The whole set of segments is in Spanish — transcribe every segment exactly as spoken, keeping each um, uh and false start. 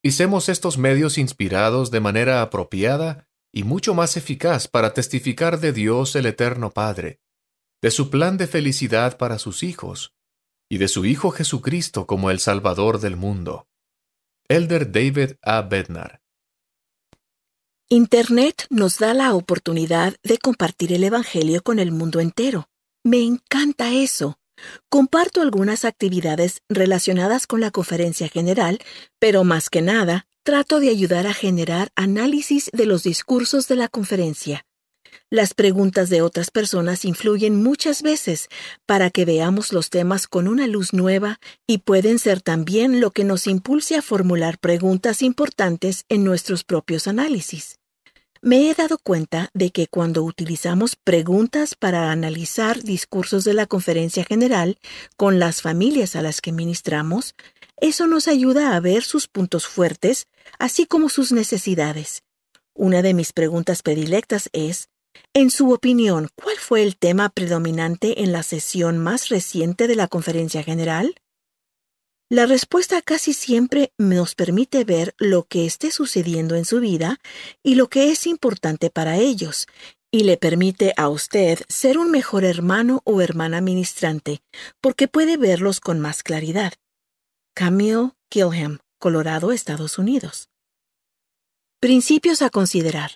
Usemos estos medios inspirados de manera apropiada y mucho más eficaz para testificar de Dios el Eterno Padre, de su plan de felicidad para sus hijos y de su Hijo Jesucristo como el Salvador del mundo. Elder David A. Bednar. Internet nos da la oportunidad de compartir el Evangelio con el mundo entero. Me encanta eso. Comparto algunas actividades relacionadas con la conferencia general, pero más que nada, trato de ayudar a generar análisis de los discursos de la conferencia. Las preguntas de otras personas influyen muchas veces para que veamos los temas con una luz nueva y pueden ser también lo que nos impulse a formular preguntas importantes en nuestros propios análisis. Me he dado cuenta de que cuando utilizamos preguntas para analizar discursos de la conferencia general con las familias a las que ministramos, eso nos ayuda a ver sus puntos fuertes, así como sus necesidades. Una de mis preguntas predilectas es, en su opinión, ¿cuál fue el tema predominante en la sesión más reciente de la conferencia general? La respuesta casi siempre nos permite ver lo que esté sucediendo en su vida y lo que es importante para ellos, y le permite a usted ser un mejor hermano o hermana ministrante, porque puede verlos con más claridad. Camille Gilham, Colorado, Estados Unidos. Principios a considerar.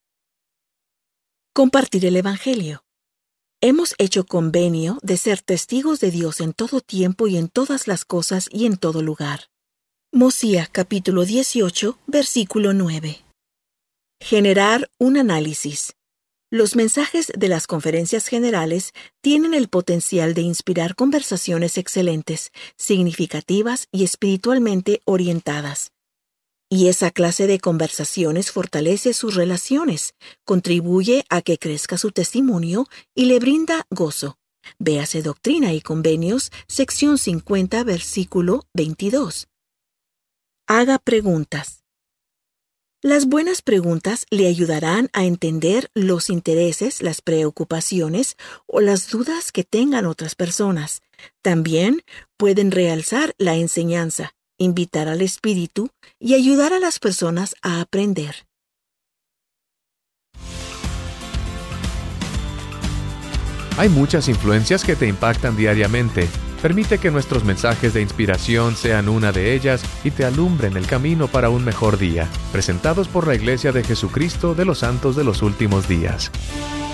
Compartir el Evangelio. Hemos hecho convenio de ser testigos de Dios en todo tiempo y en todas las cosas y en todo lugar. Mosía capítulo dieciocho, versículo nueve. Generar un análisis. Los mensajes de las conferencias generales tienen el potencial de inspirar conversaciones excelentes, significativas y espiritualmente orientadas. Y esa clase de conversaciones fortalece sus relaciones, contribuye a que crezca su testimonio y le brinda gozo. Véase Doctrina y Convenios, sección cincuenta, versículo veintidós. Haga preguntas. Las buenas preguntas le ayudarán a entender los intereses, las preocupaciones o las dudas que tengan otras personas. También pueden realzar la enseñanza, invitar al espíritu y ayudar a las personas a aprender. Hay muchas influencias que te impactan diariamente. Permite que nuestros mensajes de inspiración sean una de ellas y te alumbren el camino para un mejor día. Presentados por la Iglesia de Jesucristo de los Santos de los Últimos Días.